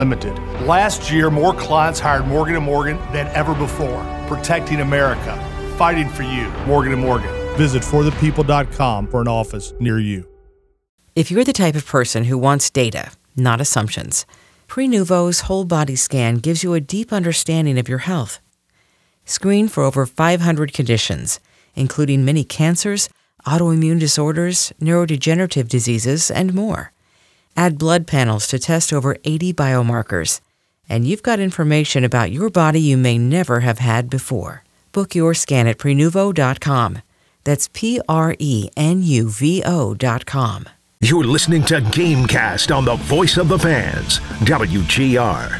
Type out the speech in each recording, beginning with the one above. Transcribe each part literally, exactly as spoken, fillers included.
Limited. Last year, more clients hired Morgan and Morgan than ever before, protecting America, fighting for you. Morgan and Morgan. Visit for the people dot com for an office near you. If you're the type of person who wants data, not assumptions, Prenuvo's whole body scan gives you a deep understanding of your health. Screen for over five hundred conditions, including many cancers, autoimmune disorders, neurodegenerative diseases, and more. Add blood panels to test over eighty biomarkers, and you've got information about your body you may never have had before. Book your scan at Prenuvo dot com. That's P R E N U V O dot com. You're listening to Gamecast on the Voice of the Fans, W G R.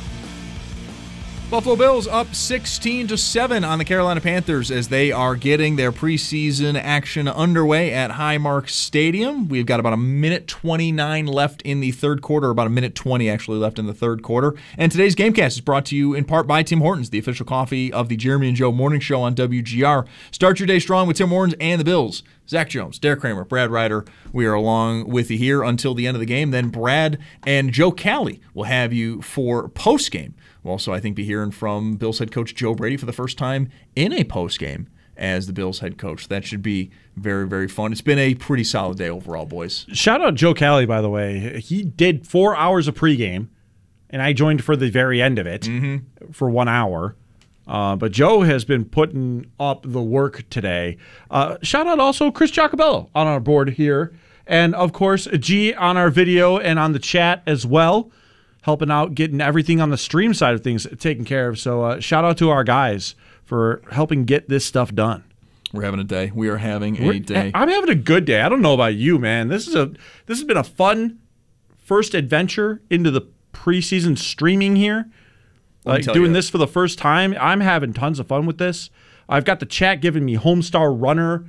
Buffalo Bills up sixteen to seven on the Carolina Panthers as they are getting their preseason action underway at Highmark Stadium. We've got about a minute twenty-nine left in the third quarter, about a minute twenty actually left in the third quarter. And today's Gamecast is brought to you in part by Tim Hortons, the official coffee of the Jeremy and Joe Morning Show on W G R. Start your day strong with Tim Hortons and the Bills. Zach Jones, Derek Kramer, Brad Ryder, we are along with you here until the end of the game. Then Brad and Joe Cali will have you for postgame. We'll also, I think, be hearing from Bills head coach Joe Brady for the first time in a postgame as the Bills head coach. That should be very, very fun. It's been a pretty solid day overall, boys. Shout out Joe Cali, by the way. He did four hours of pregame, and I joined for the very end of it mm-hmm. for one hour. Uh, but Joe has been putting up the work today. Uh, shout out also Chris Giacobello on our board here. And, of course, G on our video and on the chat as well, helping out, getting everything on the stream side of things taken care of. So uh, shout out to our guys for helping get this stuff done. We're having a day. We are having a We're, day. I'm having a good day. I don't know about you, man. This is a this has been a fun first adventure into the preseason streaming here. Like doing this for the first time, I'm having tons of fun with this. I've got the chat giving me Homestar Runner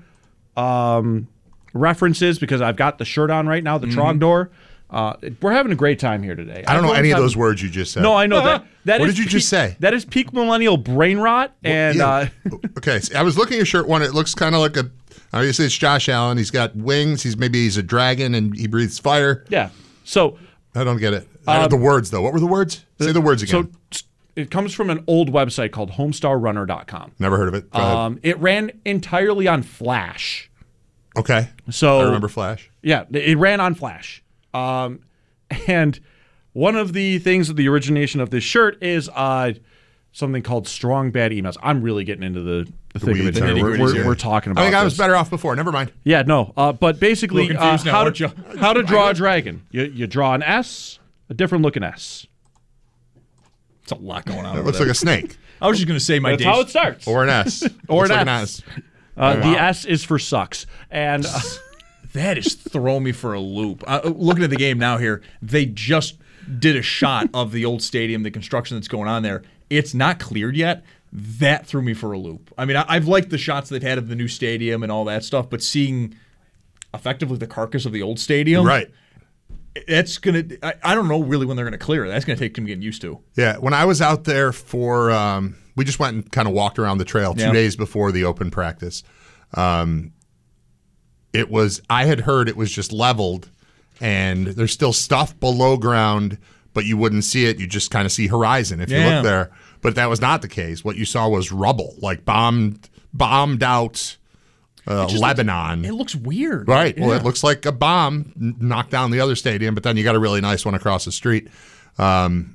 um, references because I've got the shirt on right now, the mm-hmm. Trogdor. Uh, we're having a great time here today. I don't know any having, of those words you just said. No, I know that. that what is did you peak, just say? That is peak millennial brain rot. And well, yeah. uh, okay, so I was looking at your shirt. One, it looks kind of like a. Obviously, it's Josh Allen. He's got wings. He's maybe he's a dragon and he breathes fire. Yeah. So I don't get it. Um, the words though. What were the words? Say the words again. So it comes from an old website called homestar runner dot com. Never heard of it. Go um, ahead. It ran entirely on Flash. Okay. So I remember Flash. Yeah, it ran on Flash. Um, and one of the things of the origination of this shirt is uh, something called strong bad emails. I'm really getting into the, the, the thick of it. Here. We're, we're, we're talking about I think this. I was better off before. Never mind. Yeah, no. Uh, but basically, uh, now, how, to, how to draw a dragon. You, you draw an S, a different looking S. It's a lot going on. It looks like a snake. I was just going to say my That's days. how it starts. Or an S. or an, like S. an S. Uh, wow. The S is for sucks. And uh, that is throwing me for a loop. Uh, looking at the game now here, they just did a shot of the old stadium, the construction that's going on there. It's not cleared yet. That threw me for a loop. I mean, I, I've liked the shots they've had of the new stadium and all that stuff, but seeing effectively the carcass of the old stadium, right? That's gonna. I, I don't know really when they're gonna clear it. That's gonna take them getting used to. Yeah, when I was out there for, um, we just went and kind of walked around the trail two yeah. days before the open practice. Um, it was. I had heard it was just leveled, and there's still stuff below ground, but you wouldn't see it. You just kind of see horizon if you yeah. look there. But that was not the case. What you saw was rubble, like bombed, bombed out. Uh, it Lebanon. Looks, it looks weird. Right. Yeah. Well, it looks like a bomb knocked down the other stadium, but then you got a really nice one across the street. Um,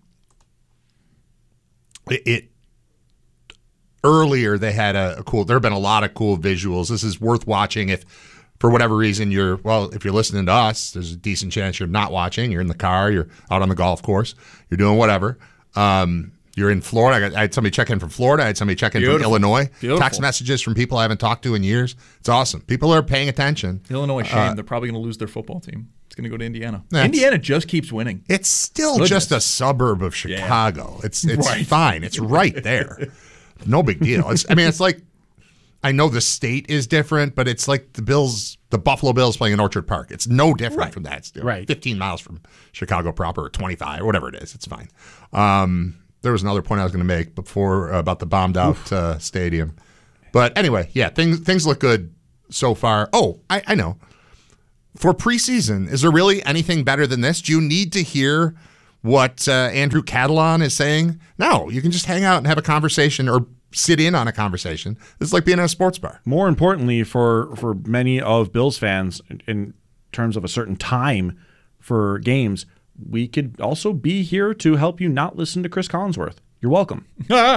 it, it earlier they had a, a cool. There have been a lot of cool visuals. This is worth watching if, for whatever reason, you're well. If you're listening to us, there's a decent chance you're not watching. You're in the car. You're out on the golf course. You're doing whatever. Um, You're in Florida. I, got, I had somebody check in from Florida. I had somebody check in Beautiful. from Illinois. Beautiful. Text messages from people I haven't talked to in years. It's awesome. People are paying attention. Illinois, shame. Uh, They're probably going to lose their football team. It's going to go to Indiana. That's, Indiana just keeps winning. It's still Goodness. just a suburb of Chicago. Yeah. It's it's right. fine. It's right there. No big deal. It's, I mean, it's like, I know the state is different, but it's like the Bills, the Buffalo Bills playing in Orchard Park. It's no different right. from that. It's right. fifteen miles from Chicago proper, or twenty-five, or whatever it is. It's fine. Um, there was another point I was going to make before uh, about the bombed out uh, stadium. But anyway, yeah, things things look good so far. Oh, I, I know. For preseason, is there really anything better than this? Do you need to hear what uh, Andrew Catalon is saying? No, you can just hang out and have a conversation or sit in on a conversation. This is like being at a sports bar. More importantly, for, for many of Bills fans, in terms of a certain time for games, we could also be here to help you not listen to Chris Collinsworth. You're welcome.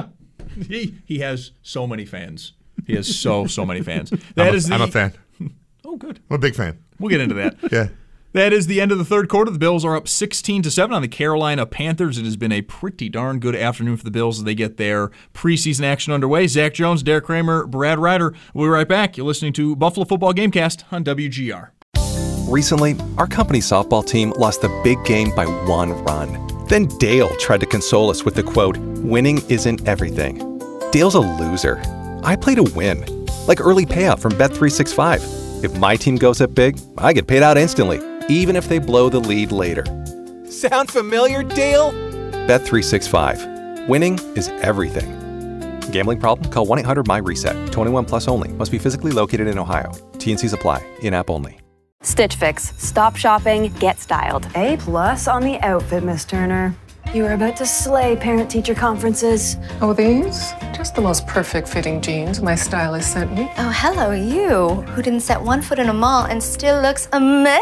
he, he has so many fans. He has so, so many fans. That I'm, a, is the, I'm a fan. Oh, good. I'm a big fan. We'll get into that. Yeah. That is the end of the third quarter. The Bills are up sixteen to seven on the Carolina Panthers. It has been a pretty darn good afternoon for the Bills as they get their preseason action underway. Zach Jones, Derek Kramer, Brad Ryder. We'll be right back. You're listening to Buffalo Football Gamecast on W G R. Recently, our company softball team lost the big game by one run. Then Dale tried to console us with the quote, "Winning isn't everything." Dale's a loser. I play to win. Like early payout from Bet three sixty-five. If my team goes up big, I get paid out instantly, even if they blow the lead later. Sound familiar, Dale? Bet three sixty-five. Winning is everything. Gambling problem? Call one eight hundred my reset. twenty-one plus only. Must be physically located in Ohio. T N Cs apply. In-app only. Stitch Fix. Stop shopping, get styled. A plus on the outfit, Miss Turner. You were about to slay parent-teacher conferences. Oh, these? Just the most perfect fitting jeans my stylist sent me. Oh, hello, you, who didn't set one foot in a mall and still looks amazing.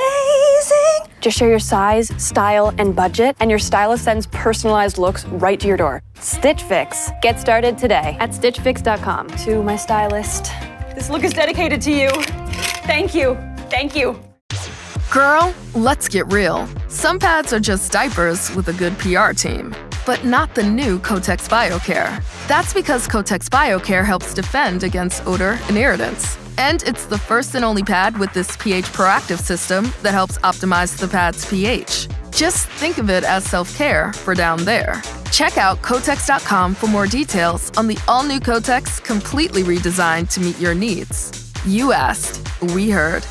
Just share your size, style, and budget, and your stylist sends personalized looks right to your door. Stitch Fix. Get started today at stitch fix dot com. To my stylist, this look is dedicated to you. Thank you. Thank you. Girl, let's get real. Some pads are just diapers with a good P R team, but not the new Kotex BioCare. That's because Kotex BioCare helps defend against odor and irritants. And it's the first and only pad with this pH proactive system that helps optimize the pad's pH. Just think of it as self-care for down there. Check out Kotex dot com for more details on the all-new Kotex, completely redesigned to meet your needs. You asked, we heard.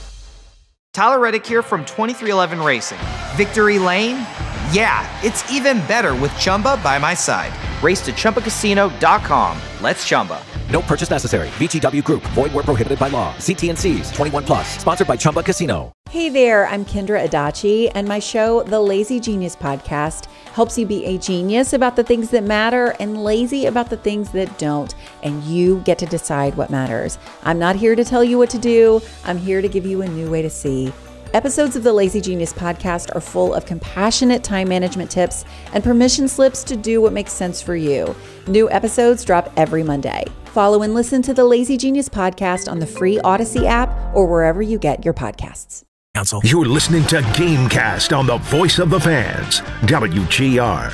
Tyler Reddick here from twenty-three eleven Racing. Victory Lane? Yeah, it's even better with Chumba by my side. Race to Chumba Casino dot com. Let's Chumba. No purchase necessary. V G W Group. Void where prohibited by law. See T N Cs. twenty-one plus. Sponsored by Chumba Casino. Hey there, I'm Kendra Adachi, and my show, The Lazy Genius Podcast, helps you be a genius about the things that matter and lazy about the things that don't, and you get to decide what matters. I'm not here to tell you what to do. I'm here to give you a new way to see. Episodes of the Lazy Genius Podcast are full of compassionate time management tips and permission slips to do what makes sense for you. New episodes drop every Monday. Follow and listen to the Lazy Genius Podcast on the free Odyssey app or wherever you get your podcasts. Council. You're listening to Gamecast on the Voice of the Fans, W G R.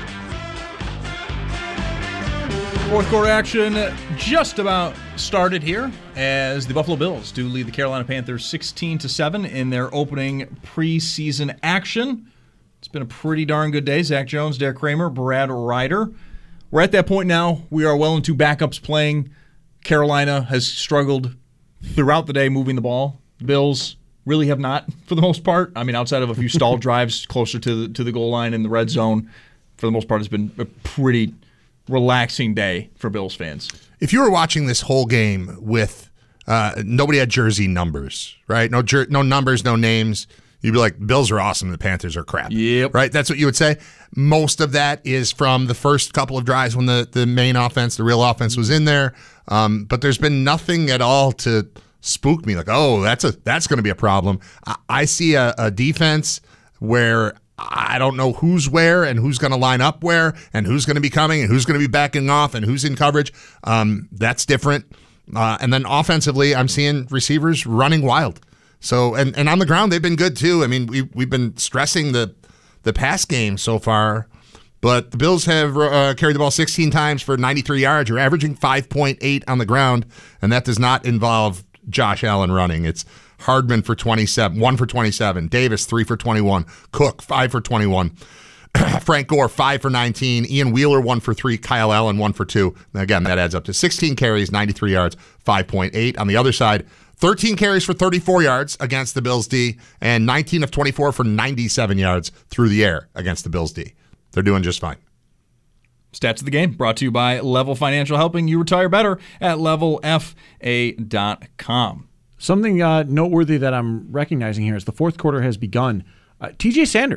Fourth quarter action just about started here as the Buffalo Bills do lead the Carolina Panthers sixteen to seven in their opening preseason action. It's been a pretty darn good day. Zach Jones, Derek Kramer, Brad Ryder. We're at that point now. We are well into backups playing. Carolina has struggled throughout the day moving the ball. The Bills really have not, for the most part. I mean, outside of a few stalled drives closer to the, to the goal line in the red zone, for the most part, it's been a pretty relaxing day for Bills fans. If you were watching this whole game with uh, nobody had jersey numbers, right? No jer- no numbers, no names. You'd be like, Bills are awesome, the Panthers are crap. Yep. Right? That's what you would say. Most of that is from the first couple of drives when the, the main offense, the real offense was in there. Um, but there's been nothing at all to spook me like, oh, that's a that's going to be a problem. I, I see a, a defense where I don't know who's where and who's going to line up where and who's going to be coming and who's going to be backing off and who's in coverage. Um, that's different. Uh, and then offensively, I'm seeing receivers running wild. So and, and on the ground, they've been good too. I mean, we we've been stressing the the pass game so far, but the Bills have uh, carried the ball sixteen times for ninety-three yards. You're averaging five point eight on the ground, and that does not involve Josh Allen running. It's Hardman for twenty-seven, one for twenty-seven. Davis, three for twenty-one. Cook, five for twenty-one. Frank Gore, five for nineteen. Ian Wheeler, one for three. Kyle Allen, one for two. Again, that adds up to sixteen carries, ninety-three yards, five point eight. On the other side, thirteen carries for thirty-four yards against the Bills D, and nineteen of twenty-four for ninety-seven yards through the air against the Bills D. They're doing just fine. Stats of the game brought to you by Level Financial, helping you retire better at level f a dot com. Something uh, noteworthy that I'm recognizing here as the fourth quarter has begun. Uh, T J Sanders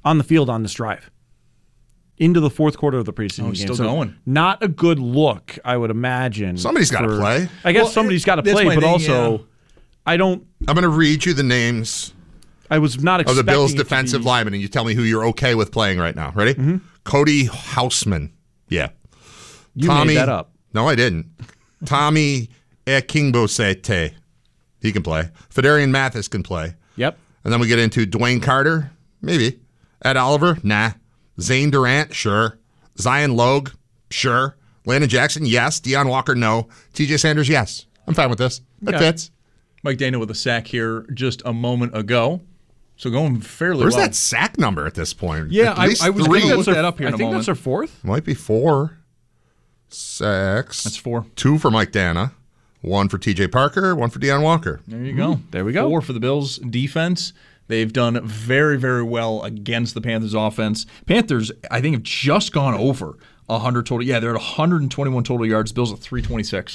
on the field on this drive. Into the fourth quarter of the preseason Oh, game. still So going. Not a good look, I would imagine. Somebody's got to for- play. I guess Well, somebody's got to that's play, my but thing, also, yeah. I don't. I'm going to read you the names I was not of expecting the Bills' it to defensive be- linemen, and you tell me who you're okay with playing right now. Ready? Mm-hmm. Cody Houseman. Yeah. You Tommy, made that up. No, I didn't. Tommy Ekingbosete. He can play. Fedarian Mathis can play. Yep. And then we get into Dwayne Carter. Maybe. Ed Oliver. Nah. Zane Durant. Sure. Zion Logue. Sure. Landon Jackson. Yes. Deion Walker. No. T J Sanders. Yes. I'm fine with this. That Okay. fits. Mike Dana with a sack here just a moment ago. So going fairly Where's well. that sack number at this point? Yeah, At I- least I was three. gonna look that up here I in a think moment. that's our fourth. Might be four. Six. That's four. Two for Mike Dana. One for T J Parker. One for Deion Walker. There you go. There we go. Four for the Bills defense. They've done very, very well against the Panthers offense. Panthers, I think, have just gone over one hundred total. Yeah, they're at one hundred twenty-one total yards. Bills at three twenty-six.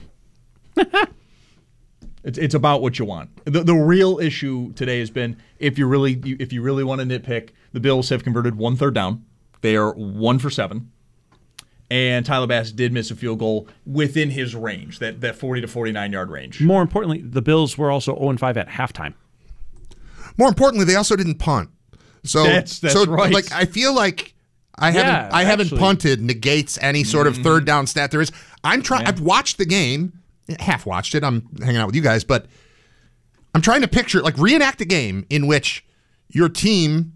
It's it's about what you want. The the real issue today has been if you really you, if you really want to nitpick, the Bills have converted one third down. They are one for seven. And Tyler Bass did miss a field goal within his range, that, that forty to forty-nine yard range. More importantly, the Bills were also oh and five at halftime. More importantly, they also didn't punt. So That's- that's so right. like I feel like I Yeah, haven't I haven't actually. punted negates any sort of third down stat there is. I'm trying I've watched the game, half watched it. I'm hanging out with you guys, but I'm trying to picture like reenact a game in which your team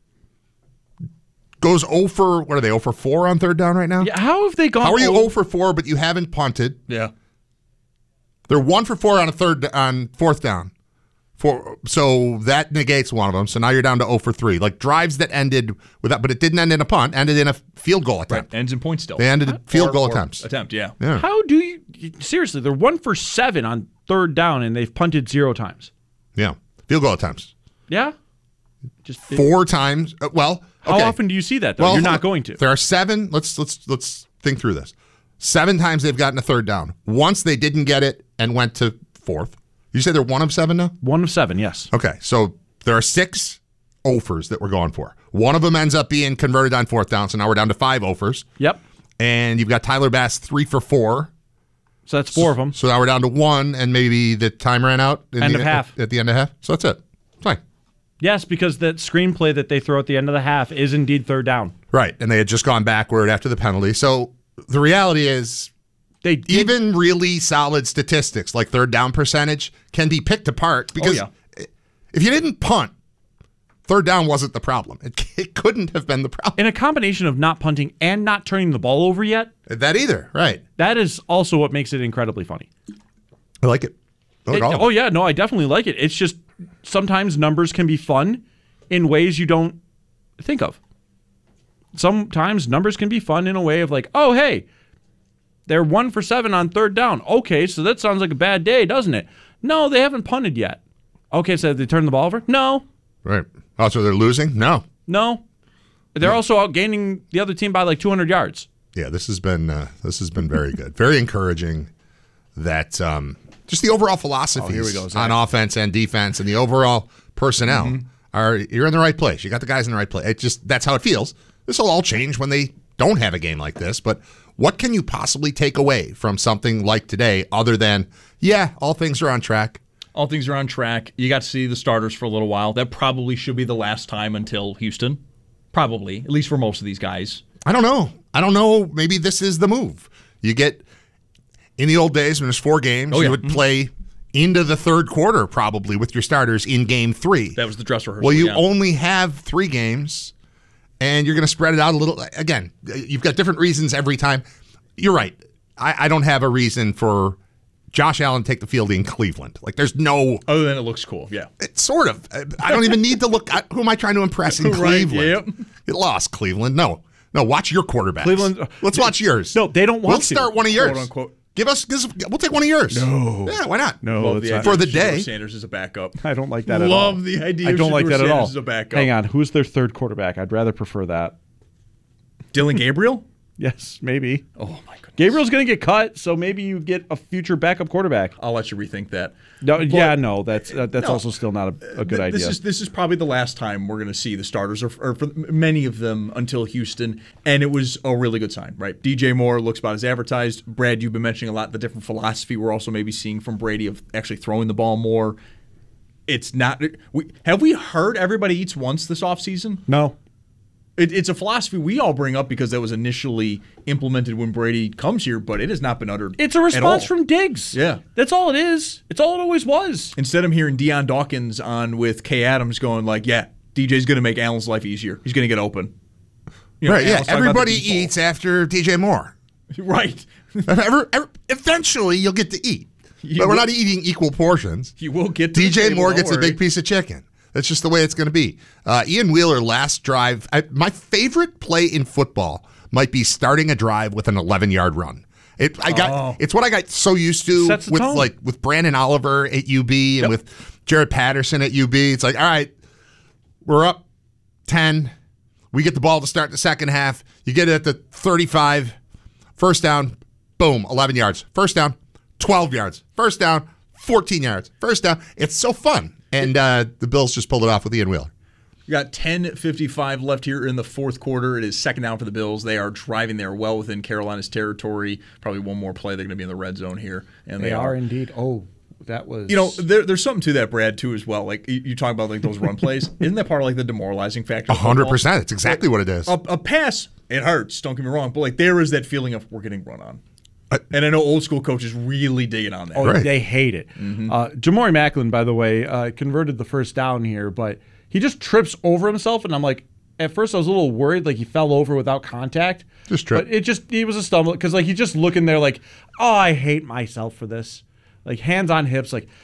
goes oh for what are they oh for four on third down right now? Yeah, how have they gone? How are you oh- oh for four but you haven't punted? Yeah. They're one for four on a third on fourth down. For, so that negates one of them. So now you're down to oh for three. Like drives that ended without, but it didn't end in a punt. Ended in a field goal attempt. Right. Ends in points still. They ended in field Or- goal or attempts. Attempt, yeah. Yeah. How do you seriously? They're one for seven on third down, and they've punted zero times. Yeah. Field goal attempts. Yeah, just Four times. uh, Well, How okay. often do you see that? Though Well, you're hold not on. going to. There are seven. Let's let's let's think through this. Seven times they've gotten a third down. Once they didn't get it and went to fourth. You say they're one of seven now? One of seven, yes. Okay, so there are six offers that we're going for. One of them ends up being converted on fourth down, so now we're down to five offers. Yep. And you've got Tyler Bass three for four. So that's four of them. So now we're down to one, and maybe the time ran out. in End the, of half. At the end of half. So that's it. Fine. Yes, because that screenplay that they throw at the end of the half is indeed third down. Right, and they had just gone backward after the penalty. So the reality is, they did, even really solid statistics like third down percentage can be picked apart because Oh, if you didn't punt, third down wasn't the problem. It, it couldn't have been the problem. In a combination of not punting and not turning the ball over yet. That either, right. That is also what makes it incredibly funny. I like it. I like It- all of oh, it. yeah, no, I definitely like it. It's just sometimes numbers can be fun in ways you don't think of. Sometimes numbers can be fun in a way of like, oh, hey, they're one for seven on third down. Okay, so that sounds like a bad day, doesn't it? No, they haven't punted yet. Okay, so they turned the ball over? No, Right. Oh, so they're losing? No. no. They're also outgaining the other team by like two hundred yards. Yeah, this has been uh, this has been very good, very encouraging. That um, just the overall philosophies Oh, here we go, Zach. on offense and defense, and the overall personnel Mm-hmm. are you're in the right place. You got the guys in the right place. It just that's how it feels. This will all change when they don't have a game like this. But what can you possibly take away from something like today, other than yeah, all things are on track? All things are on track. You got to see the starters for a little while. That probably should be the last time until Houston. Probably, at least for most of these guys. I don't know. I don't know. Maybe this is the move. You get in the old days when there's four games, Oh, yeah. you would play into the third quarter probably with your starters in game three. That was the dress rehearsal. Well, you yeah. only have three games, and you're going to spread it out a little. Again, you've got different reasons every time. You're right. I, I don't have a reason for Josh Allen to take the field in Cleveland. Like, there's no. Other than it looks cool, yeah. It's sort of. I don't even need to look. I, who am I trying to impress in Right, Cleveland? yep. It lost Cleveland. No, no. Watch your quarterbacks. Cleveland- Let's watch yours. No, they don't want We'll to. start one of yours. Quote, unquote. Give us. Give us we'll take one of yours. No. Yeah. Why not? No, Love it's the not. idea For the of Shedeur day. Sanders as a backup. I don't like that at all. Love the idea I of don't like Shedeur that at all. Sanders as a backup. Hang on, who's their third quarterback? I'd rather prefer that. Dylan Gabriel? Yes, maybe. Oh, my goodness. Gabriel's going to get cut, so maybe you get a future backup quarterback. I'll let you rethink that. No, But- yeah, no, that's uh, that's No. also still not a, a good Th- idea. This is this is probably the last time we're going to see the starters, or, or for many of them until Houston, and it was a really good sign, right? D J Moore looks about as advertised. Brad, you've been mentioning a lot the different philosophy we're also maybe seeing from Brady of actually throwing the ball more. It's not. We, have we heard everybody eats once this offseason? No. It, it's a philosophy we all bring up because that was initially implemented when Brady comes here, but it has not been uttered. It's a response from Diggs. Yeah. That's all it is. It's all it always was. Instead, I'm hearing Deion Dawkins on with Kay Adams going like, yeah, D J's going to make Allen's life easier. He's going to get open. You know, right, yeah. Allen's talking about the Everybody deep ball. eats after D J Moore. Right. Ever, ever, eventually, you'll get to eat. You but we're will- not eating equal portions. You will get to D the J table, Moore don't gets a worry. big piece of chicken. That's just the way it's going to be. Uh, Ian Wheeler, last drive. I, my favorite play in football might be starting a drive with an eleven-yard run. It, I got. Oh. It's what I got so used to Sets the with tone. like with Brandon Oliver at U B and Yep. with Jared Patterson at U B. It's like, all right, we're up ten. We get the ball to start the second half. You get it at the thirty-five. First down, boom, eleven yards. First down, twelve yards. First down, fourteen yards. First down. It's so fun. And uh, the Bills just pulled it off with Ian Wheeler. We got ten fifty-five left here in the fourth quarter. It is second down for the Bills. They are driving there well within Carolina's territory. Probably one more play. They're going to be in the red zone here. And They, they, are indeed. Oh, that was. You know, there, there's something to that, Brad, too, as well. Like, you, you talk about like those run plays. Isn't that part of like the demoralizing factor? A of hundred football? percent. It's exactly what it is. A, a pass, it hurts. Don't get me wrong. But like, there is that feeling of we're getting run on. And I know old school coaches really digging on that. Oh, they hate it. Uh, Jamori Macklin, by the way, uh, converted the first down here, but he just trips over himself, and I'm like, at first I was a little worried, like he fell over without contact. Just trip. But it just, he was a stumble, because like he's just looking there like, oh, I hate myself for this. Like hands on hips, like,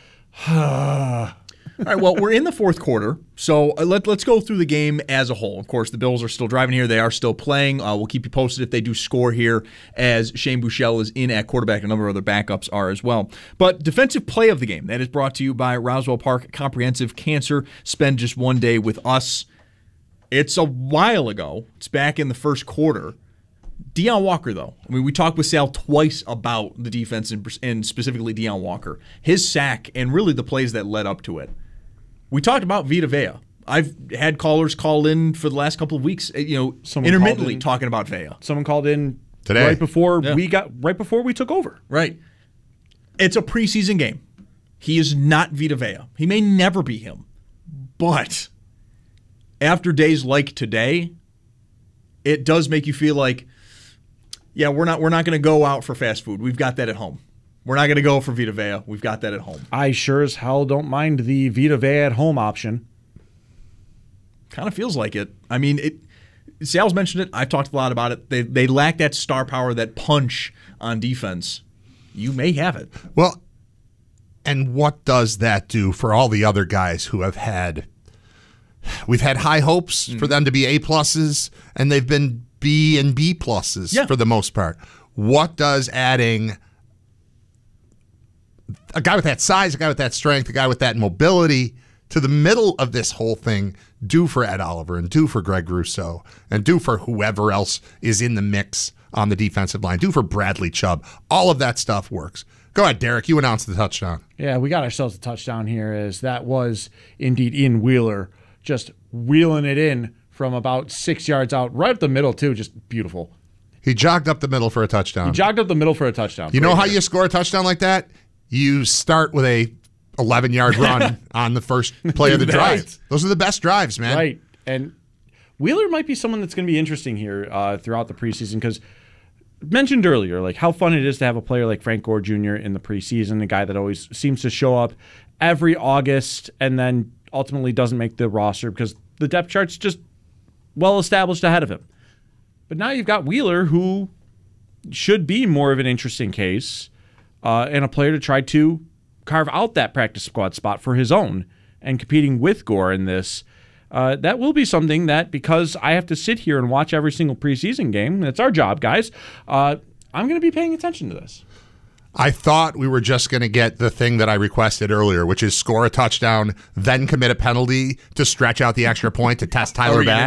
All right, well, we're in the fourth quarter, so uh, let, let's go through the game as a whole. Of course, the Bills are still driving here. They are still playing. Uh, we'll keep you posted if they do score here, as Shane Buechele is in at quarterback. A number of other backups are as well. But defensive play of the game, that is brought to you by Roswell Park Comprehensive Cancer. Spend just one day with us. It's a while ago. It's back in the first quarter. Deion Walker, though. I mean, we talked with Sal twice about the defense and, and specifically Deion Walker. His sack and really the plays that led up to it. We talked about Vita Vea. I've had callers call in for the last couple of weeks, you know, Someone intermittently called in- talking about Vea. someone called in Today. right before Yeah. we got right before we took over. Right. It's a preseason game. He is not Vita Vea. He may never be him. But after days like today, it does make you feel like, yeah, we're not we're not going to go out for fast food. We've got that at home. We're not going to go for Vita Vea. We've got that at home. I sure as hell don't mind the Vita Vea at home option. Kind of feels like it. I mean, it. Sal's mentioned it. I've talked a lot about it. They they lack that star power, that punch on defense. You may have it. Well, and what does that do for all the other guys who have had? We've had high hopes Mm-hmm. for them to be A pluses, and they've been B and B pluses Yeah. for the most part. What does adding a guy with that size, a guy with that strength, a guy with that mobility to the middle of this whole thing do for Ed Oliver and do for Greg Rousseau and do for whoever else is in the mix on the defensive line, do for Bradley Chubb? All of that stuff works. Go ahead, Derek. You announced the touchdown. Yeah, we got ourselves a touchdown here, as that was indeed Ian Wheeler just wheeling it in from about six yards out, right up the middle too. Just beautiful. He jogged up the middle for a touchdown. He jogged up the middle for a touchdown. You know Great how hit. you score a touchdown like that? You start with a eleven-yard run on the first play of the Do drive. that. Those are the best drives, man. Right. And Wheeler might be someone that's going to be interesting here uh, throughout the preseason, because mentioned earlier, like how fun it is to have a player like Frank Gore Junior in the preseason, a guy that always seems to show up every August and then ultimately doesn't make the roster because the depth chart's just well established ahead of him. But now you've got Wheeler, who should be more of an interesting case uh, and a player to try to carve out that practice squad spot for his own and competing with Gore in this. Uh, that will be something that, because I have to sit here and watch every single preseason game, that's our job, guys, uh, I'm going to be paying attention to this. I thought we were just going to get the thing that I requested earlier, which is score a touchdown, then commit a penalty to stretch out the extra point to test Tyler you getting Bass. that?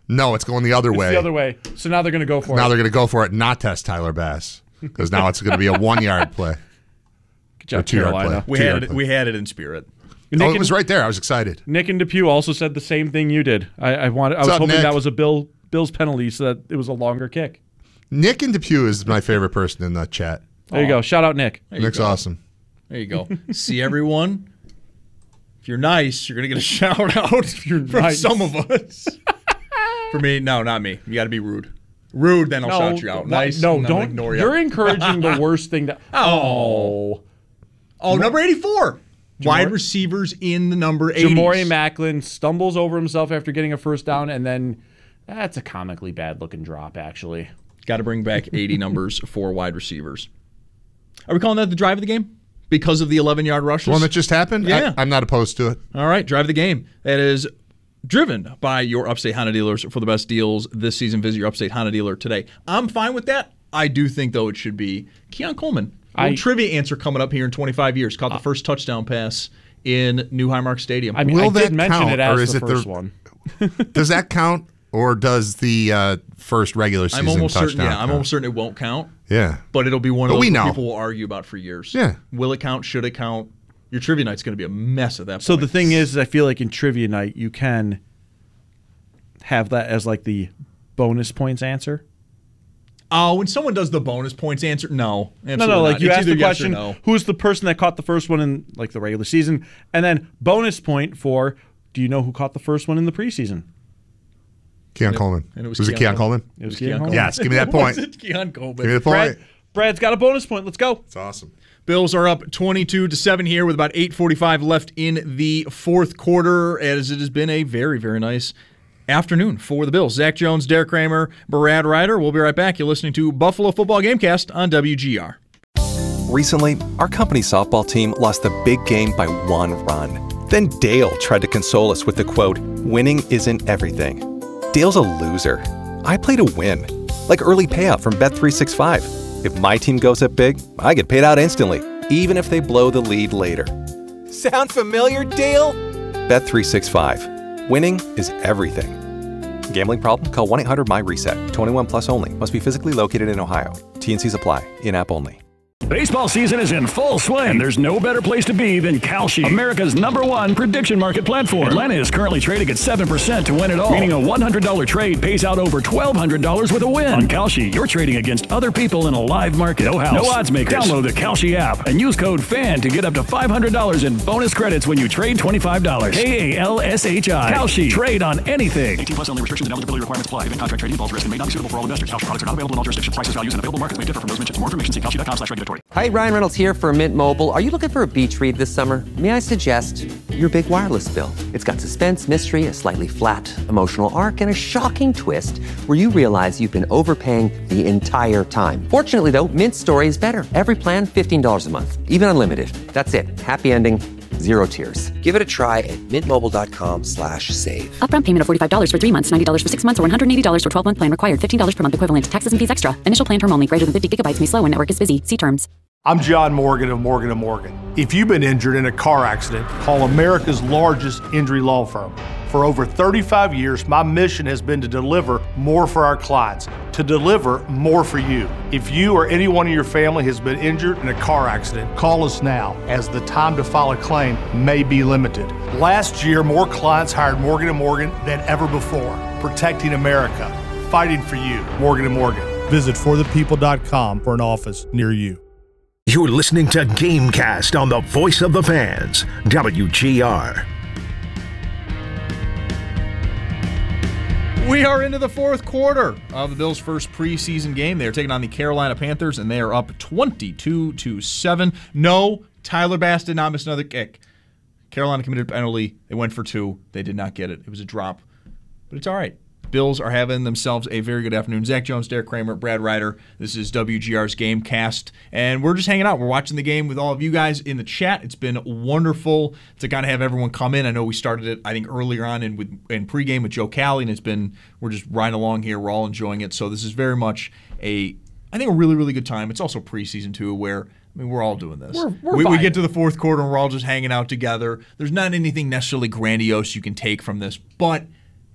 No, it's going the other It's way. the other way. So now they're going to go for now it. they're going to go for it and not test Tyler Bass because now it's going to be a one-yard play. Good job, Or two-yard Carolina. play. We Two-yard had it. play. We had it in spirit. Nick oh, it and- was right there. I was excited. Nick and Depew also said the same thing you did. I, I wanted. I was What's up, hoping Nick? that was a Bill Bills penalty so that it was a longer kick. Nick and Depew is my favorite person in the chat. There you go. Shout out Nick. There you Nick's go. awesome. There you go. See everyone. If you're nice, you're gonna get a shout out from nice. some of us. For me, no, not me. You got to be rude. Rude, then I'll No, shout you out. Nice, No, and I'm don't. gonna ignore you. You're encouraging the worst thing. That. Oh. Oh, number eighty-four. Wide receivers in the number eighties. Jamori Macklin stumbles over himself after getting a first down, and then that's a comically bad looking drop. Actually, got to bring back eighty numbers for wide receivers. Are we calling that the drive of the game because of the eleven-yard rushes? The one that just happened? Yeah. I, I'm not opposed to it. All right, drive of the game. That is driven by your Upstate Honda dealers for the best deals this season. Visit your Upstate Honda dealer today. I'm fine with that. I do think, though, it should be Keon Coleman. A little I- trivia answer coming up here in twenty-five years. Caught the first touchdown pass in New Highmark Stadium. I mean, Will I that did mention count, it as or is the it the- first one. Does that count, or does the uh, first regular season I'm almost touchdown certain. Yeah, I'm count? almost certain it won't count. Yeah. But it'll be one But of those we that know. people will argue about for years. Yeah. Will it count? Should it count? Your trivia night's going to be a mess at that point. So the thing is, I feel like in trivia night you can have that as like the bonus points answer. Oh, when someone does the bonus points answer, no. No, absolutely no, like not. you It's ask the either yes or question, no. who's the person that caught the first one in like the regular season, and then bonus point for, do you know who caught the first one in the preseason? Keon Coleman. And it was was it Keon Keon Coleman? It was Keon Coleman. Yes, give me that point. Was it Keon Coleman? Give me the point. Brad, Brad's got a bonus point. Let's go. It's awesome. Bills are up twenty-two to seven here with about eight forty-five left in the fourth quarter, as it has been a very, very nice afternoon for the Bills. Zach Jones, Derek Kramer, Brad Ryder. We'll be right back. You're listening to Buffalo Football Gamecast on W G R. Recently, our company softball team lost the big game by one run. Then Dale tried to console us with the quote, "Winning isn't everything." Dale's a loser. I play to win, like early payout from Bet three sixty-five. If my team goes up big, I get paid out instantly, even if they blow the lead later. Sound familiar, Dale? Bet three sixty-five. Winning is everything. Gambling problem? Call one eight hundred M Y reset. twenty-one plus only. Must be physically located in Ohio. T N Cs apply. In-app only. Baseball season is in full swing. There's no better place to be than Kalshi, America's number one prediction market platform. Atlanta is currently trading at seven percent to win it all, meaning a one hundred dollars trade pays out over twelve hundred dollars with a win. On Kalshi, you're trading against other people in a live market. No house, no odds makers. Download the Kalshi app and use code FAN to get up to five hundred dollars in bonus credits when you trade twenty-five dollars. K A L S H I. Kalshi. Trade on anything. eighteen plus only. Restrictions and eligibility requirements apply. Event contract trading involves risk and may not be suitable for all investors. Kalshi products are not available in all jurisdictions. Prices, values, and available markets may differ from those mentioned. For more information, see kalshi dot com slash regulatory. Hi, Ryan Reynolds here for Mint Mobile. Are you looking for a beach read this summer? May I suggest your big wireless bill? It's got suspense, mystery, a slightly flat emotional arc, and a shocking twist where you realize you've been overpaying the entire time. Fortunately, though, Mint's story is better. Every plan, fifteen dollars a month. Even unlimited. That's it. Happy ending. Zero tears. Give it a try at mintmobile.com slash save. Upfront payment of forty-five dollars for three months, ninety dollars for six months, or one hundred eighty dollars for twelve-month plan required. fifteen dollars per month equivalent. Taxes and fees extra. Initial plan term only. Greater than fifty gigabytes may slow when network is busy. See terms. I'm John Morgan of Morgan and Morgan. If you've been injured in a car accident, call America's largest injury law firm. For over thirty-five years, my mission has been to deliver more for our clients, to deliver more for you. If you or anyone in your family has been injured in a car accident, call us now, as the time to file a claim may be limited. Last year, more clients hired Morgan and Morgan than ever before, protecting America, fighting for you. Morgan and Morgan. Visit for the people dot com for an office near you. You're listening to Gamecast on the Voice of the Fans, W G R. We are into the fourth quarter of the Bills' first preseason game. They are taking on the Carolina Panthers, and they are up twenty-two to seven. No, Tyler Bass did not miss another kick. Carolina committed a penalty. They went for two. They did not get it. It was a drop. But it's all right. Bills are having themselves a very good afternoon. Zach Jones, Derek Kramer, Brad Ryder. This is W G R's Gamecast, and we're just hanging out. We're watching the game with all of you guys in the chat. It's been wonderful to kind of have everyone come in. I know we started it, I think, earlier on in with in pregame with Joe Cali, and it's been we're just riding along here. We're all enjoying it. So this is very much a, I think, a really, really good time. It's also preseason too, where I mean, we're all doing this. We're, we're we, we fine. get to the fourth quarter, and we're all just hanging out together. There's not anything necessarily grandiose you can take from this, but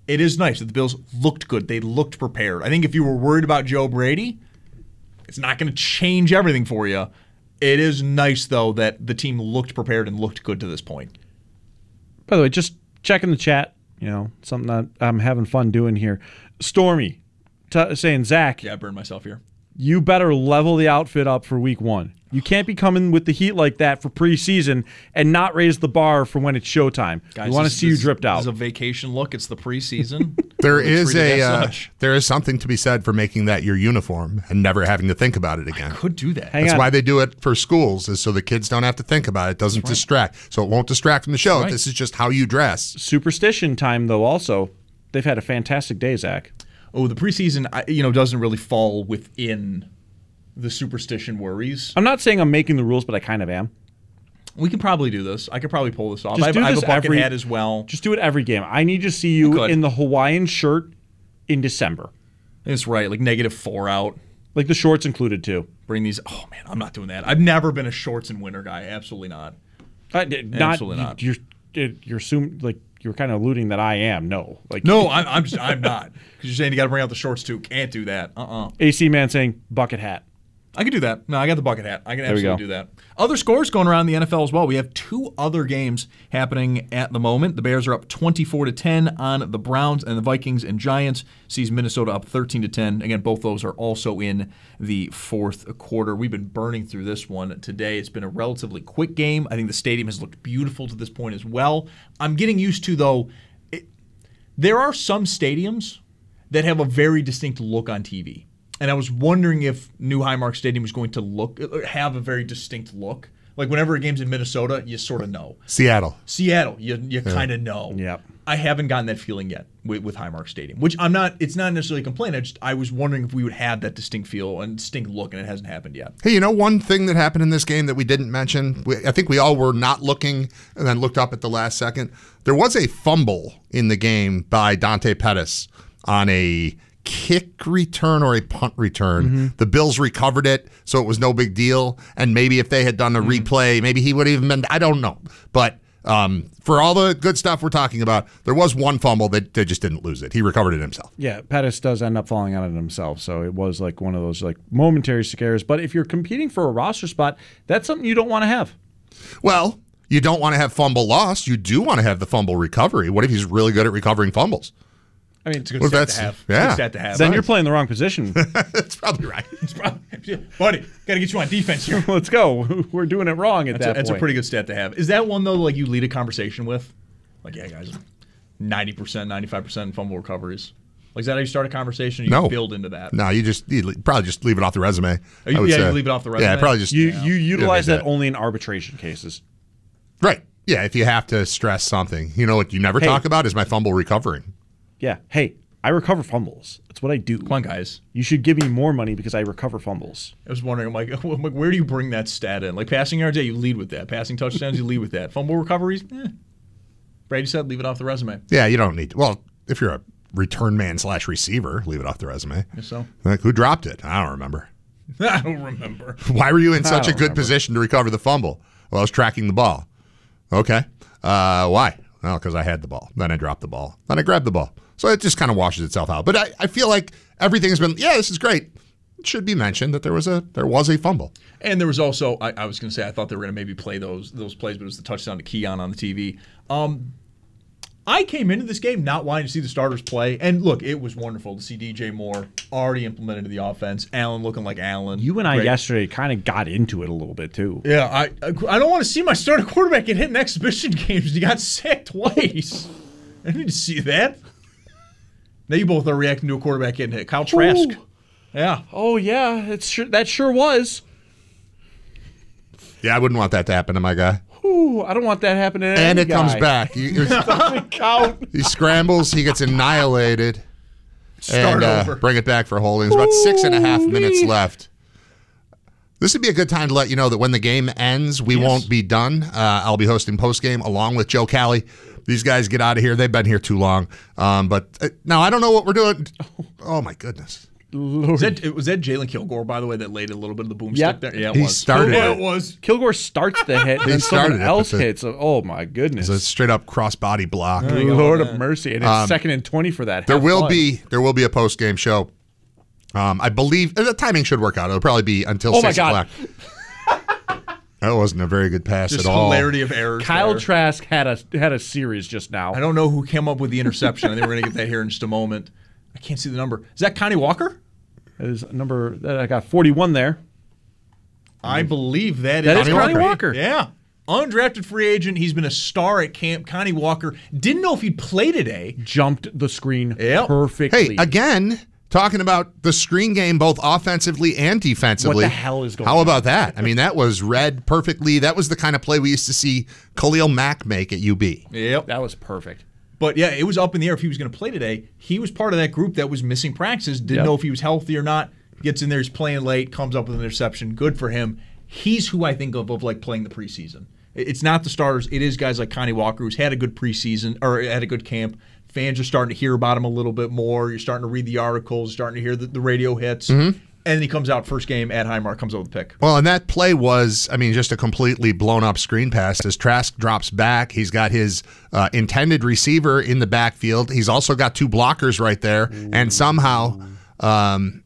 it is nice that the Bills looked good. They looked prepared. I think if you were worried about Joe Brady, it's not going to change everything for you. It is nice, though, that the team looked prepared and looked good to this point. By the way, just checking the chat, you know, something that I'm having fun doing here. Stormy t- saying, Zach. Yeah, I burned myself here. You better level the outfit up for week one. You can't be coming with the heat like that for preseason and not raise the bar for when it's showtime. Guys, we want to this, see you this, dripped out. This is a vacation look. It's the preseason. There We're is treated a as uh, such. there is something to be said for making that your uniform and never having to think about it again. I could do that. Hang That's on. why they do it for schools, is so the kids don't have to think about it. It doesn't distract. So it won't distract from the show. Right. This is just how you dress. Superstition time, though, also. They've had a fantastic day, Zach. Oh, the preseason, I- you know, doesn't really fall within the superstition worries. I'm not saying I'm making the rules, but I kind of am. We can probably do this. I could probably pull this off. Just I have, do I have this a bucket every- hat as well. Just do it every game. I need to see you could. in the Hawaiian shirt in December. That's right, like negative four out. Like the shorts included, too. Bring these. Oh, man, I'm not doing that. I've never been a shorts and winter guy. Absolutely not. Uh, not, Absolutely not. You're, you're assuming, like, you're kind of alluding that I am. No. Like No, I'm, I'm, just, I'm not. Because you're saying you got to bring out the shorts, too. Can't do that. Uh-uh. A C Man saying bucket hat. I can do that. No, I got the bucket hat. I can There we absolutely go. do that. Other scores going around the N F L as well. We have two other games happening at the moment. The Bears are up twenty-four to ten on the Browns, and the Vikings and Giants sees Minnesota up thirteen to ten. Again, both those are also in the fourth quarter. We've been burning through this one today. It's been a relatively quick game. I think the stadium has looked beautiful to this point as well. I'm getting used to, though, it, there are some stadiums that have a very distinct look on T V. And I was wondering if New Highmark Stadium was going to look have a very distinct look. Like whenever a game's in Minnesota, you sort of know. Seattle. Seattle, you you Yeah. kind of know. Yep. I haven't gotten that feeling yet with, with Highmark Stadium, which I'm not. It's not necessarily a complaint. I just I was wondering if we would have that distinct feel and distinct look, and it hasn't happened yet. Hey, you know one thing that happened in this game that we didn't mention? We, I think we all were not looking and then looked up at the last second. There was a fumble in the game by Dante Pettis on a kick return or a punt return. Mm-hmm. The Bills recovered it, so it was no big deal. And maybe if they had done a Mm-hmm. replay, maybe he would have even been, I don't know. But um, for all the good stuff we're talking about, there was one fumble that they just didn't lose it. He recovered it himself. Yeah, Pettis does end up falling on it himself, so it was like one of those like momentary scares. But if you're competing for a roster spot, that's something you don't want to have. Well, you don't want to have fumble loss. You do want to have the fumble recovery. What if he's really good at recovering fumbles? I mean, It's a good Well, stat that's- to have. yeah. Good stat to have. Then you're playing the wrong position. That's probably right. It's probably, buddy, got to get you on defense here. Let's go. We're doing it wrong at That's, that a, that's a point. pretty good stat to have. Is that one, though, like you lead a conversation with? Like, yeah, guys, ninety percent, ninety-five percent fumble recoveries. Like, is that how you start a conversation? Or you No. build into that? No, you just you probably just leave it off the resume. Oh, you- I would yeah, you say. leave it off the Yeah, resume? probably just You you utilize Yeah, that only in arbitration cases. right. Yeah, if you have to stress something, you know what you never Hey. talk about is my fumble recovering. Yeah. Hey, I recover fumbles. That's what I do. Come on, guys. You should give me more money because I recover fumbles. I was wondering, I'm like, I'm like, where do you bring that stat in? Like, passing yards, yeah, you lead with that. Passing touchdowns, you lead with that. Fumble recoveries, eh. Brady said, leave it off the resume. Yeah, you don't need to. Well, if you're a return man slash receiver, leave it off the resume. Guess so. Like, who dropped it? I don't remember. I don't remember. Why were you in I such a don't good remember. position to recover the fumble? Well, I was tracking the ball. Okay. Uh, why? Well, because I had the ball. Then I dropped the ball. Then I grabbed the ball. So it just kind of washes itself out. But I, I feel like everything has been, yeah, this is great. It should be mentioned that there was a there was a fumble. And there was also, I, I was going to say, I thought they were going to maybe play those those plays, but it was the touchdown to Keon on the T V. Um, I came into this game not wanting to see the starters play. And look, it was wonderful to see D J Moore already implemented to the offense. Allen looking like Allen. You and I Great. yesterday kind of got into it a little bit too. Yeah, I I don't want to see my starting quarterback get hit in exhibition games. He got sacked twice. I need to see that. Now you both are reacting to a quarterback getting hit. Kyle Trask. Ooh. Yeah. Oh yeah, it's sure that sure was. Yeah, I wouldn't want that to happen to my guy. Ooh, I don't want that happening to And any it comes guy. back. He, Doesn't count. he scrambles. He gets annihilated. Start and uh, over. bring it back for holdings. About six and a half minutes left. This would be a good time to let you know that when the game ends, we Yes. won't be done. Uh, I'll be hosting postgame along with Joe Cali. These guys get out of here. They've been here too long. Um, but uh, now I don't know what we're doing. Oh, my goodness. Lord. Was that, was that Jalen Kilgore, by the way, that laid a little bit of the boomstick Yep. there? Yeah, it He was. started Kilgore, it. it was. Kilgore starts the hit, and He then someone started it, else but the- hits. Oh, my goodness. It's a straight up crossbody block. There you go, Lord man. of mercy. And it's Um, second and twenty for that. There Have will fun. be there will be a post game show. Um, I believe the timing should work out. It'll probably be until Oh, my six God. o'clock. That wasn't a very good pass Just at all. hilarity of errors. Kyle there. Trask had a had a series just now. I don't know who came up with the interception. I think we're going to get that here in just a moment. I can't see the number. Is that Connie Walker? That is number that I got forty-one there. I believe that, That is is Connie Walker. Yeah. Undrafted free agent. He's been a star at camp. Connie Walker. Didn't know if he'd play today. Jumped the screen Yep. perfectly. Hey, again, talking about the screen game both offensively and defensively. What the hell is going How on? about that? I mean, that was read perfectly. That was the kind of play we used to see Khalil Mack make at U B. Yep. That was perfect. But yeah, it was up in the air if he was going to play today. He was part of that group that was missing practices. Didn't Yep. know if he was healthy or not. Gets in there, he's playing late, comes up with an interception. Good for him. He's who I think of of like playing the preseason. It's not the starters. It is guys like Connie Walker, who's had a good preseason or had a good camp. Fans are starting to hear about him a little bit more. You're starting to read the articles, starting to hear the, the radio hits. Mm-hmm. And then he comes out first game at Highmark, comes out with a pick. Well, and that play was, I mean, just a completely blown up screen pass. As Trask drops back, he's got his uh, intended receiver in the backfield. He's also got two blockers right there. Ooh. And somehow, um,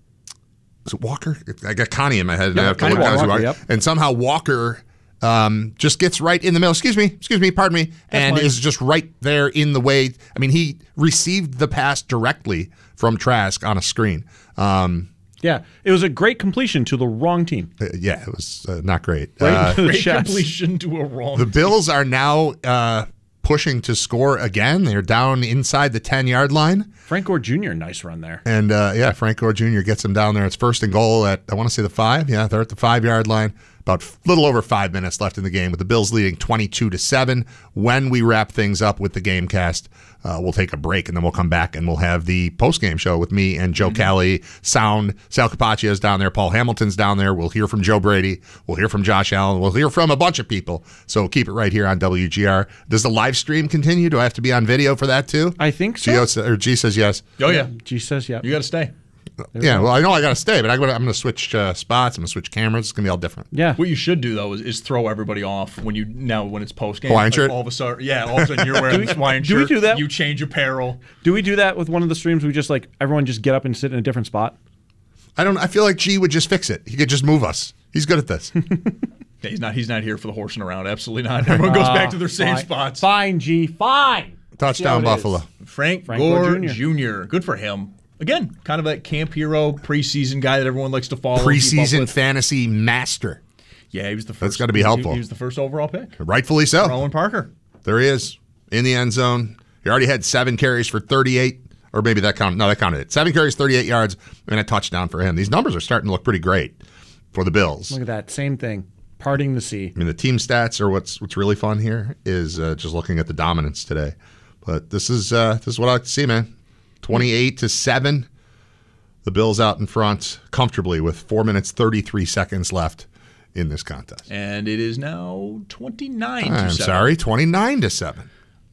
is it Walker? I got Connie in my head. Yep, I have to Connie look down and see Walker, Walker. yep. And somehow Walker um, just gets right in the middle. Excuse me, excuse me, pardon me. That's and fine. is just right there in the way. I mean, he received the pass directly from Trask on a screen. Um, Yeah, it was a great completion to the wrong team. uh, yeah, it was uh, not great. Right Uh, into the Great chest. completion to a wrong. The Bills are now uh, pushing to score again. They're down inside the ten-yard line. Frank Gore Junior, nice run there. And, uh, yeah, Frank Gore Junior gets them down there. It's first and goal at, I want to say the five. Yeah, they're at the five-yard line. About a little over five minutes left in the game with the Bills leading twenty-two to seven. When we wrap things up with the Gamecast, uh, we'll take a break, and then we'll come back, and we'll have the post-game show with me and Joe mm-hmm. Kelly. Sound, Sal Capaccia's down there. Paul Hamilton's down there. We'll hear from Joe Brady. We'll hear from Josh Allen. We'll hear from a bunch of people. So keep it right here on W G R. Does the live stream continue? Do I have to be on video for that, too? I think so. Gio, or G says yes. Oh, yeah. G says yeah. You got to stay. There yeah, we go. well, I know I got to stay, but I'm going to I'm gonna switch uh, spots. I'm going to switch cameras. It's going to be all different. Yeah. What you should do though is, is throw everybody off when you now when it's post game. Hawaiian like shirt? All of a sudden, yeah, all of a sudden you're wearing we- this Hawaiian do we shirt. do that? You change apparel. Do we do that with one of the streams? We just like everyone just get up and sit in a different spot. I don't. I feel like G would just fix it. He could just move us. He's good at this. Yeah, he's not. He's not here for the horsing around. Absolutely not. Everyone goes back to their same fine. spots. Fine, G. Fine. Touchdown, See how it Buffalo. is. Frank, Frank Gore, Gore Junior Junior Good for him. Again, kind of that camp hero, preseason guy that everyone likes to follow. and keep up Preseason with. fantasy master. Yeah, he was the first. That's gotta be he- helpful. He was the first overall pick. Rightfully so. Rowan Parker. There he is in the end zone. He already had seven carries for thirty-eight, or maybe that counted. No, that counted it. Seven carries, thirty-eight yards, and a touchdown for him. These numbers are starting to look pretty great for the Bills. Look at that. Same thing. Parting the sea. I mean, the team stats are what's what's really fun here is uh, just looking at the dominance today. But this is uh, this is what I like to see, man. twenty-eight to seven. The Bills out in front comfortably with four minutes thirty-three seconds left in this contest. And it is now twenty-nine to I'm seven. sorry, twenty-nine to seven.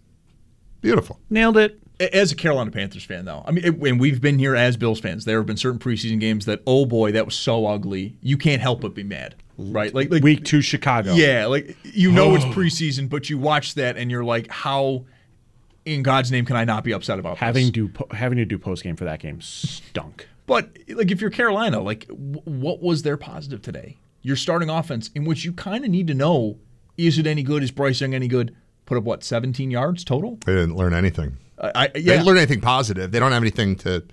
Beautiful. Nailed it. As a Carolina Panthers fan, though, I mean, it, and we've been here as Bills fans. There have been certain preseason games that, oh boy, that was so ugly. You can't help but be mad, right? Like, like Week two, Chicago. Yeah, like you know it's preseason, but you watch that and you're like, how in God's name can I not be upset about Having this? do po- having to do post game for that game stunk. But like, if you're Carolina, like, w- what was their positive today? Your starting offense, in which you kind of need to know, is it any good? Is Bryce Young any good? Put up what, seventeen yards total? They didn't learn anything. I, I, They yeah, didn't learn anything positive. They don't have anything to,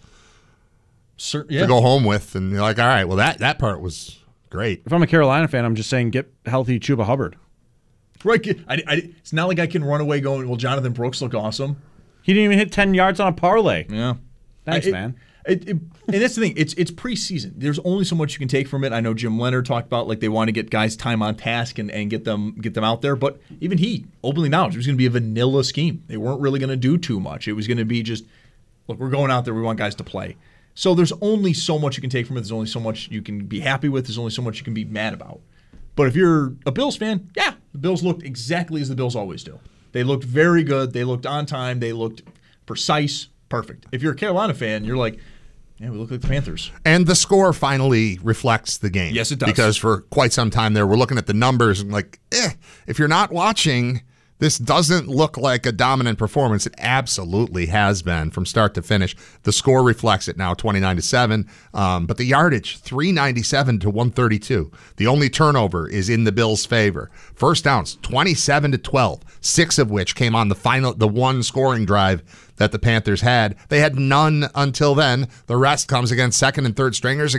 Cer- yeah. to go home with. And you're like, all right, well, that, that part was great. If I'm a Carolina fan, I'm just saying get healthy Chuba Hubbard. Right. I, I, it's not like I can run away going, well, Jonathan Brooks looked awesome. He didn't even hit ten yards on a parlay. Yeah. Thanks, I- it- man. It, it, and that's the thing. It's it's preseason. There's only so much you can take from it. I know Jim Leonard talked about like they want to get guys time on task and, and get them get them out there. But even he openly acknowledged it was going to be a vanilla scheme. They weren't really going to do too much. It was going to be just, look, we're going out there. We want guys to play. So there's only so much you can take from it. There's only so much you can be happy with. There's only so much you can be mad about. But if you're a Bills fan, yeah, the Bills looked exactly as the Bills always do. They looked very good. They looked on time. They looked precise, perfect. If you're a Carolina fan, you're like, Yeah, we look like the Panthers. And the score finally reflects the game. Yes, it does. Because for quite some time there, we're looking at the numbers and like, eh, if you're not watching, this doesn't look like a dominant performance. It absolutely has been from start to finish. The score reflects it now, twenty-nine to seven. Um, but the yardage, three ninety-seven to one thirty-two. The only turnover is in the Bills' favor. First downs, twenty-seven to twelve, six of which came on the final, the one scoring drive that the Panthers had. They had none until then. The rest comes against second and third stringers,